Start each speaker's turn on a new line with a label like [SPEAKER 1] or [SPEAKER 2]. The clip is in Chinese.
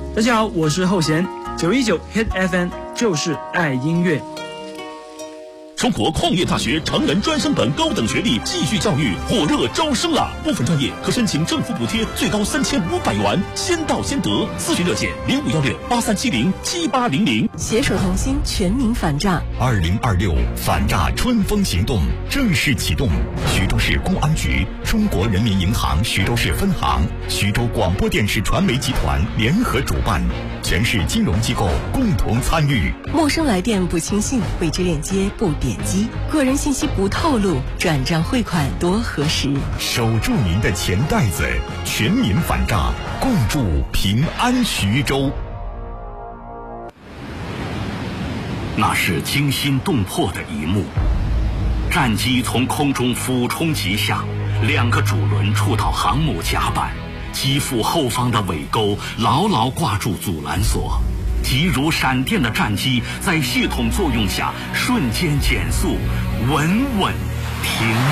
[SPEAKER 1] 大家好，我是后弦，919 Hit FM 就是爱音乐。
[SPEAKER 2] 中国矿业大学成人专升本高等学历继续教育火热招生了，部分专业可申请政府补贴，最高3500元，先到先得。咨询热线051683707800。
[SPEAKER 3] 携手同心，全民反诈。
[SPEAKER 4] 2026反诈春风行动正式启动，徐州市公安局、中国人民银行徐州市分行、徐州广播电视传媒集团联合主办，全市金融机构共同参与。
[SPEAKER 3] 陌生来电不轻信，未知链接不点击，个人信息不透露，转账汇款多核实。
[SPEAKER 4] 守住您的钱袋子，全民反诈，共筑平安徐州。
[SPEAKER 5] 那是惊心动魄的一幕，战机从空中俯冲急下，2个主轮触到航母甲板，机腹后方的尾钩牢牢挂住阻拦索，急如闪电的战机在系统作用下瞬间减速，稳稳停。